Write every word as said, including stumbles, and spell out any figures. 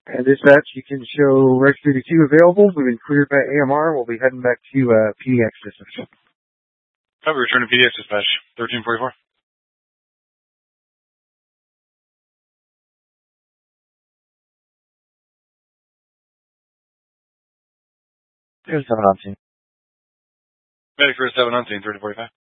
And dispatch, you can show Registry two available. We've been cleared by A M R. We'll be heading back to uh, P D X dispatch. Cover, return to P D X dispatch, thirteen forty-four. There's seven on scene. Medic for seven on scene, thirty forty-five.